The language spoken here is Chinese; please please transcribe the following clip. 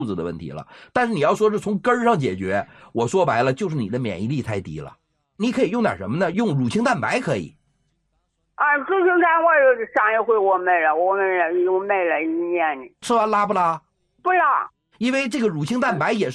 肚子的问题了。但是你要说是从根儿上解决，我说白了就是你的免疫力太低了。你可以用点什么呢？用乳清蛋白可以。 乳清蛋我上一回我买了1年呢。 吃完拉不拉？ 不拉。 因为这个乳清蛋白也是